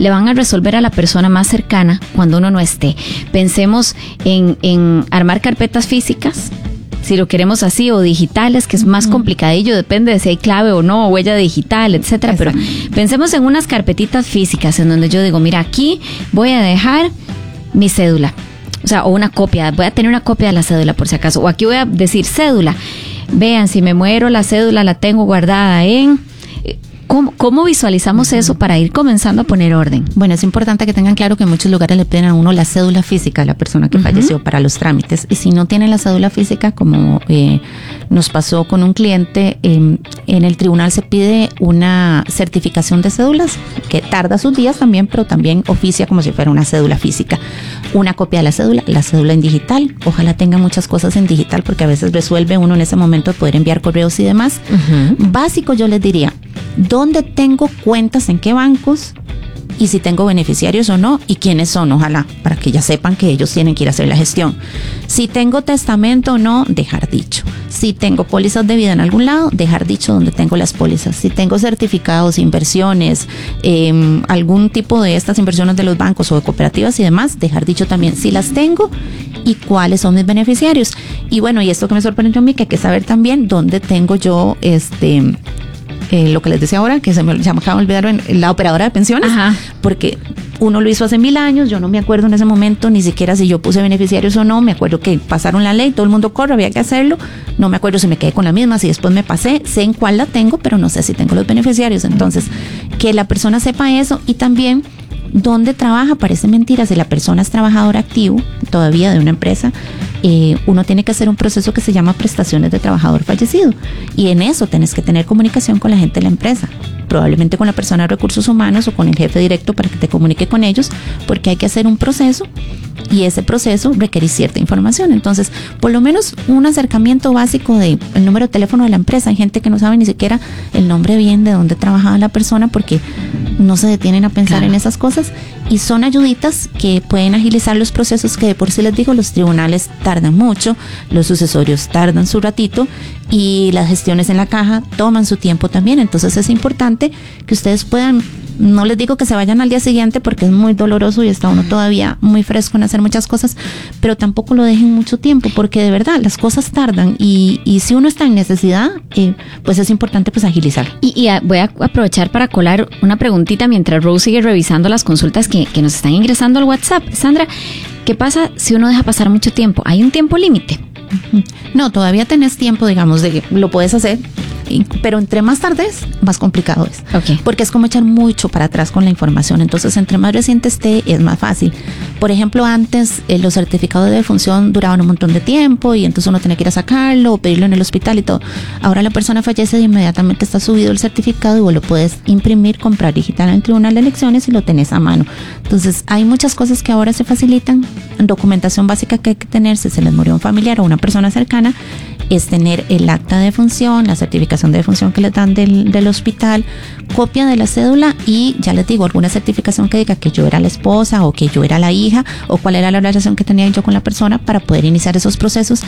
le van a resolver a la persona más cercana cuando uno no esté. Pensemos en armar carpetas físicas, si lo queremos así, o digitales, que es más complicadillo, depende de si hay clave o no, huella digital, etcétera. Exacto. Pero pensemos en unas carpetitas físicas en donde yo digo, mira, aquí voy a dejar mi cédula, o sea, o una copia, voy a tener una copia de la cédula por si acaso, o aquí voy a decir cédula. Vean, si me muero, la cédula la tengo guardada en... ¿Cómo visualizamos eso para ir comenzando a poner orden? Bueno, es importante que tengan claro que en muchos lugares le piden a uno la cédula física de la persona que falleció para los trámites. Y si no tienen la cédula física, como nos pasó con un cliente, en el tribunal se pide una certificación de cédulas, que tarda sus días también, pero también oficia como si fuera una cédula física. Una copia de la cédula en digital. Ojalá tenga muchas cosas en digital, porque a veces resuelve uno en ese momento de poder enviar correos y demás. Básico, yo les diría, ¿dónde tengo cuentas, en qué bancos? Y si tengo beneficiarios o no, y quiénes son, ojalá, para que ya sepan que ellos tienen que ir a hacer la gestión. Si tengo testamento o no, dejar dicho. Si tengo pólizas de vida en algún lado, dejar dicho dónde tengo las pólizas. Si tengo certificados, inversiones, algún tipo de estas inversiones de los bancos o de cooperativas y demás, dejar dicho también si las tengo y cuáles son mis beneficiarios. Y bueno, y esto que me sorprendió a mí, que hay que saber también dónde tengo yo lo que les decía ahora, que ya me acabo de olvidar, en la operadora de pensiones. Ajá. Porque uno lo hizo hace 1000 años, yo no me acuerdo en ese momento ni siquiera si yo puse beneficiarios o no. Me acuerdo que pasaron la ley, todo el mundo corre, había que hacerlo. No me acuerdo si me quedé con la misma, si después me pasé, sé en cuál la tengo, pero no sé si tengo los beneficiarios. Entonces, que la persona sepa eso. Y también dónde trabaja. Parece mentira, si la persona es trabajador activo todavía de una empresa, uno tiene que hacer un proceso que se llama prestaciones de trabajador fallecido, y en eso tenés que tener comunicación con la gente de la empresa, probablemente con la persona de recursos humanos o con el jefe directo para que te comunique con ellos, porque hay que hacer un proceso y ese proceso requiere cierta información. Entonces, por lo menos un acercamiento básico de el número de teléfono de la empresa. Hay gente que no sabe ni siquiera el nombre bien de dónde trabajaba la persona porque no se detienen a pensar en esas cosas, y son ayuditas que pueden agilizar los procesos que de por sí les digo, los tribunales tardan mucho, los sucesorios tardan su ratito y las gestiones en la caja toman su tiempo también. Entonces es importante que ustedes puedan, no les digo que se vayan al día siguiente porque es muy doloroso y está uno todavía muy fresco en hacer muchas cosas, pero tampoco lo dejen mucho tiempo porque de verdad las cosas tardan, y si uno está en necesidad, pues es importante pues agilizar. Y voy a aprovechar para colar una preguntita mientras Rose sigue revisando las consultas que nos están ingresando al WhatsApp. Sandra, ¿qué pasa si uno deja pasar mucho tiempo? ¿Hay un tiempo límite? No, todavía tenés tiempo, digamos, de que lo puedes hacer, pero entre más tardes, más complicado es. Okay. Porque es como echar mucho para atrás con la información. Entonces, entre más reciente esté, es más fácil. Por ejemplo, antes los certificados de defunción duraban un montón de tiempo y entonces uno tenía que ir a sacarlo o pedirlo en el hospital y todo. Ahora la persona fallece y inmediatamente está subido el certificado y vos lo puedes imprimir, comprar digital en el Tribunal de Elecciones y lo tenés a mano. Entonces, hay muchas cosas que ahora se facilitan. Documentación básica que hay que tener si se les murió un familiar o una persona cercana es tener el acta de defunción, la certificación de defunción que les dan del hospital, copia de la cédula y, ya les digo, alguna certificación que diga que yo era la esposa o que yo era la hija o cuál era la relación que tenía yo con la persona para poder iniciar esos procesos